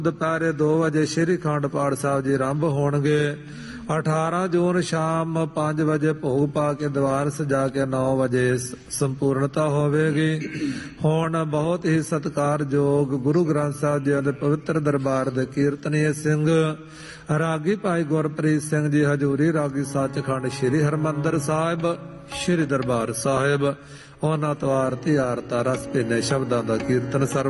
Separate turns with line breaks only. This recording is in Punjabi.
ਦੁਪਹਿਰੇ 2 ਵਜੇ ਸ੍ਰੀ ਅਖੰਡ ਪਾਠ ਸਾਹਿਬ ਜੀ ਆਰੰਭ ਹੋਣਗੇ। 18 ਜੂਨ ਸ਼ਾਮ 5 ਵਜੇ ਭੋਗ ਪਾ ਕੇ ਦੀਵਾਰ ਸਜਾ ਕੇ 9 ਵਜੇ ਸੰਪੂਰਨਤਾ ਹੋਵੇਗੀ। ਹੁਣ ਬਹੁਤ ਹੀ ਸਤਿਕਾਰਯੋਗ ਗੁਰੂ ਗ੍ਰੰਥ ਸਾਹਿਬ ਜੀ ਦੇ ਪਵਿੱਤਰ ਦਰਬਾਰ ਦੇ ਕੀਰਤਨੀਏ ਸਿੰਘ ਰਾਗੀ ਭਾਈ ਗੁਰਪ੍ਰੀਤ ਸਿੰਘ ਜੀ ਹਜ਼ੂਰੀ ਰਾਗੀ ਸੱਚਖੰਡ ਸ੍ਰੀ ਹਰਿਮੰਦਰ ਸਾਹਿਬ ਸ੍ਰੀ ਦਰਬਾਰ ਸਾਹਿਬ ਉਹਨਾਂ ਤੋਂ ਆਰਤੀ ਆਰਤਾ ਰਸ ਭਿੰਨੇ ਸ਼ਬਦਾਂ ਦਾ ਕੀਰਤਨ ਸਰਵ